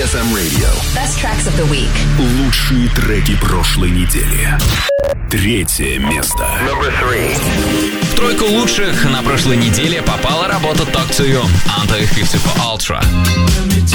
DFM Radio. Best tracks of the week. Лучшие треки прошлой недели. 3 место. В тройку лучших на прошлой неделе попала работа Talk to You, Anta и 54 Ultra.